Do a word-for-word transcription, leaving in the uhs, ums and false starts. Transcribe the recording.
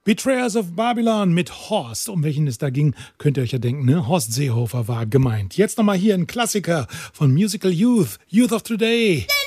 Betrayers of Babylon mit Horst. Um welchen es da ging, könnt ihr euch ja denken, ne? Horst Seehofer war gemeint. Jetzt nochmal hier ein Klassiker von Musical Youth, Youth of Today.